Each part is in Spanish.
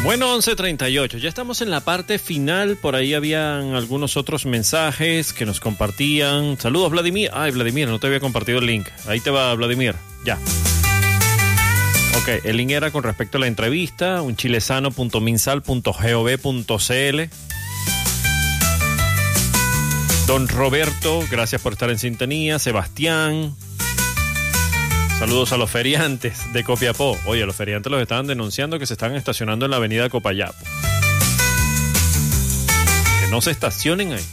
Bueno, 11:38, ya estamos en la parte final. Por ahí habían algunos otros mensajes que nos compartían. Saludos, Vladimir. Ay, Vladimir, no te había compartido el link. Ahí te va, Vladimir. Ya. Ok, el link era con respecto a la entrevista, unchilesano.minsal.gov.cl. Don Roberto, gracias por estar en sintonía. Sebastián. Saludos a los feriantes de Copiapó. Oye, los feriantes los estaban denunciando que se están estacionando en la avenida Copayapo. Que no se estacionen ahí.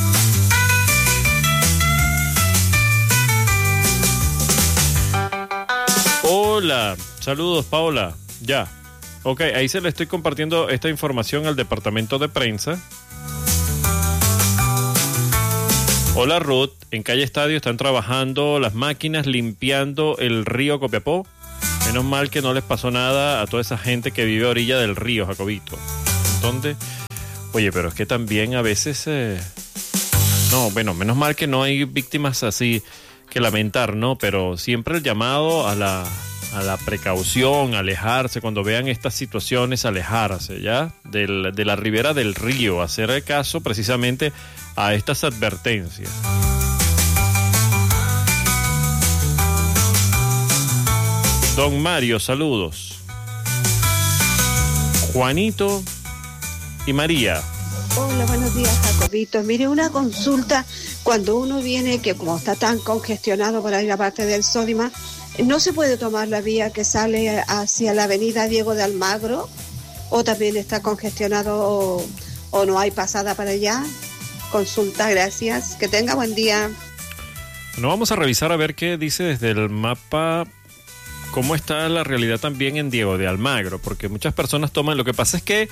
Hola, saludos Paola. Ya. Ok, ahí se le estoy compartiendo esta información al departamento de prensa. Hola Ruth, en calle Estadio están trabajando las máquinas limpiando el río Copiapó. Menos mal que no les pasó nada a toda esa gente que vive a orilla del río Jacobito. Entonces, oye, pero es que también a veces... No, bueno, menos mal que no hay víctimas así que lamentar, ¿no? Pero siempre el llamado a la precaución, alejarse, cuando vean estas situaciones, alejarse, ¿ya? De la ribera del río, hacer caso precisamente a estas advertencias. Don Mario, saludos. Juanito y María. Hola, buenos días, Jacobito. Mire, una consulta, cuando uno viene, que como está tan congestionado por ahí la parte del Sódima, ¿no se puede tomar la vía que sale hacia la avenida Diego de Almagro? ¿O también está congestionado o no hay pasada para allá? Consulta, gracias. Que tenga buen día. Bueno, vamos a revisar a ver qué dice desde el mapa, cómo está la realidad también en Diego de Almagro, porque muchas personas toman... Lo que pasa es que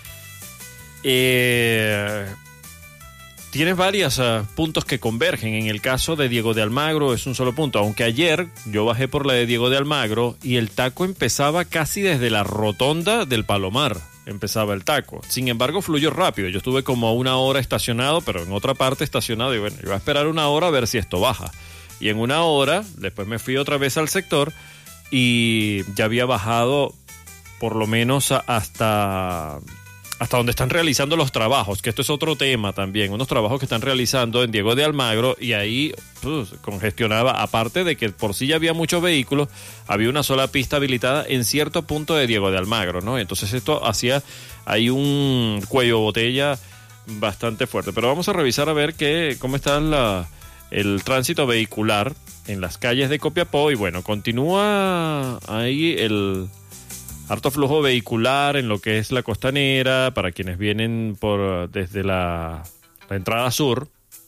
tienes varios puntos que convergen. En el caso de Diego de Almagro es un solo punto, aunque ayer yo bajé por la de Diego de Almagro y el taco empezaba casi desde la rotonda del Palomar. Empezaba el taco. Sin embargo, fluyó rápido. Yo estuve como una hora estacionado, pero en otra parte estacionado. Y bueno, iba a esperar una hora a ver si esto baja. Y en una hora, después me fui otra vez al sector y ya había bajado por lo menos hasta donde están realizando los trabajos, que esto es otro tema también, unos trabajos que están realizando en Diego de Almagro, y ahí congestionaba, aparte de que por sí ya había muchos vehículos, había una sola pista habilitada en cierto punto de Diego de Almagro, ¿no? Entonces esto hacía ahí un cuello botella bastante fuerte. Pero vamos a revisar a ver cómo está el tránsito vehicular en las calles de Copiapó, y bueno, continúa ahí el harto flujo vehicular en lo que es la costanera, para quienes vienen desde la entrada sur.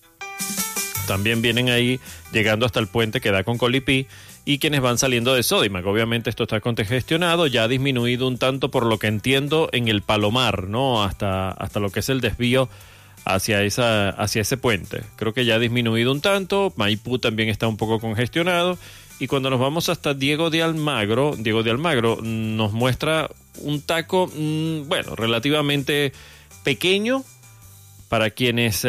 También vienen ahí llegando hasta el puente que da con Colipí, y quienes van saliendo de Sódima, que obviamente esto está congestionado, ya ha disminuido un tanto por lo que entiendo en el Palomar, ¿no? Hasta lo que es el desvío hacia ese puente. Creo que ya ha disminuido un tanto. Maipú también está un poco congestionado. Y cuando nos vamos hasta Diego de Almagro nos muestra un taco, bueno, relativamente pequeño para quienes...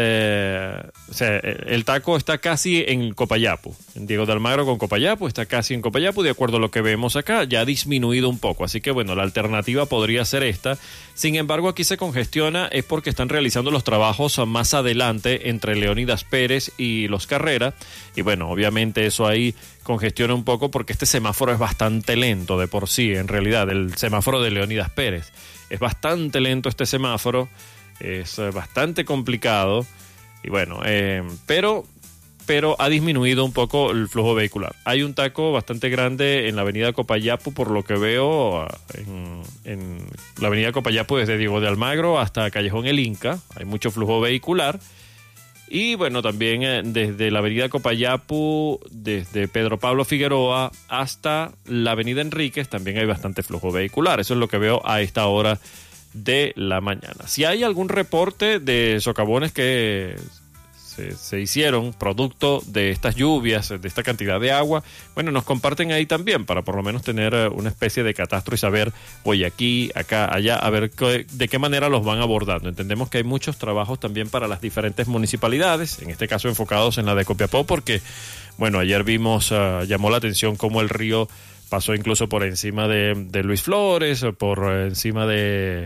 el taco está casi en Copayapo. En Diego de Almagro con Copayapo está casi en Copayapo, de acuerdo a lo que vemos acá. Ya ha disminuido un poco, así que bueno, la alternativa podría ser esta. Sin embargo, aquí se congestiona, es porque están realizando los trabajos más adelante entre Leónidas Pérez y Los Carrera. Y bueno, obviamente eso ahí congestiona un poco porque este semáforo es bastante lento de por sí, en realidad, el semáforo de Leónidas Pérez. Es bastante lento este semáforo. Es bastante complicado y bueno, pero ha disminuido un poco el flujo vehicular. Hay un taco bastante grande en la avenida Copayapo, por lo que veo, en la avenida Copayapo desde Diego de Almagro hasta Callejón El Inca. Hay mucho flujo vehicular. Y bueno, también desde la avenida Copayapo, desde Pedro Pablo Figueroa hasta la avenida Enríquez, también hay bastante flujo vehicular. Eso es lo que veo a esta hora de la mañana. Si hay algún reporte de socavones que se hicieron producto de estas lluvias, de esta cantidad de agua, bueno, nos comparten ahí también para por lo menos tener una especie de catastro y saber, oye, aquí, acá, allá, a ver de qué manera los van abordando. Entendemos que hay muchos trabajos también para las diferentes municipalidades, en este caso enfocados en la de Copiapó, porque, bueno, ayer vimos, llamó la atención cómo el río pasó incluso por encima de Luis Flores, por encima de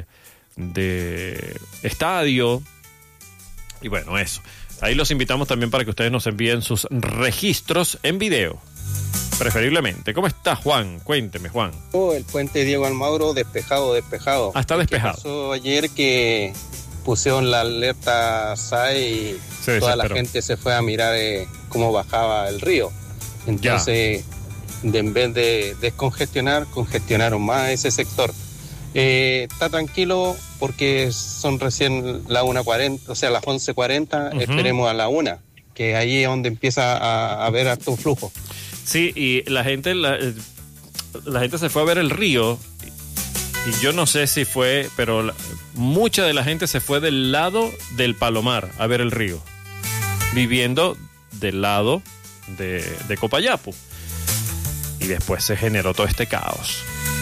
Estadio. Y bueno, eso. Ahí los invitamos también para que ustedes nos envíen sus registros en video, preferiblemente. ¿Cómo está, Juan? Cuénteme, Juan. El puente Diego Almagro despejado. Ah, está despejado. Pasó ayer que pusieron la alerta SAE y toda la gente se fue a mirar cómo bajaba el río. Entonces, en vez de descongestionar, congestionaron más ese sector. Está tranquilo porque son recién las 1:40, o sea, las 11:40, esperemos a la 1, que ahí es donde empieza a haber harto flujo. Sí, y la gente se fue a ver el río, y yo no sé si fue, pero mucha de la gente se fue del lado del Palomar a ver el río, viviendo del lado de Copayapu. Y después se generó todo este caos.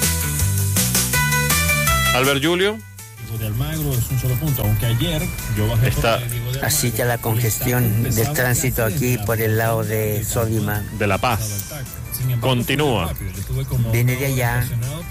Albert Julio. De Almagro es un solo punto, aunque ayer yo bajé así que la congestión del tránsito aquí por el lado de Sodima, de La Paz, continúa. Viene de allá,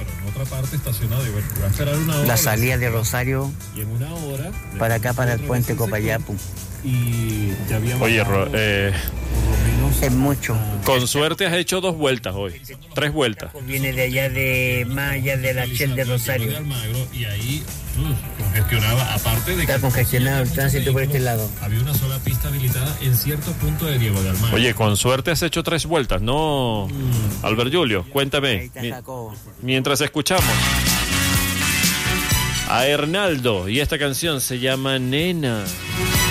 la salida de Rosario para acá, para el puente Copayapu. Oye, es mucho. Con suerte has hecho 2 vueltas hoy, 3 vueltas. Viene de allá, más allá de la Shell de Rosario. Y ahí congestionaba, aparte de está congestionado el tránsito por este lado. Había una sola pista habilitada en ciertos puntos de Diego de Almagro. Oye, con suerte has hecho 3 vueltas, ¿no, Albert Julio? Cuéntame. Mientras escuchamos a Hernaldo, y esta canción se llama Nena.